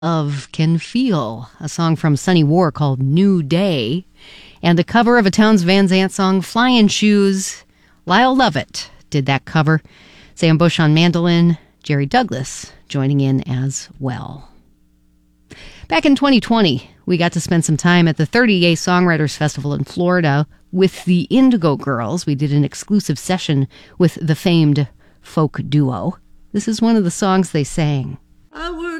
of Can Feel, a song from Sunny War called New Day, and the cover of a Townes Van Zandt song, Flying Shoes. Lyle Lovett did that cover. Sam Bush on mandolin, Jerry Douglas joining in as well. Back in 2020, we got to spend some time at the 30A Songwriters Festival in Florida with the Indigo Girls. We did an exclusive session with the famed folk duo. This is one of the songs they sang. I work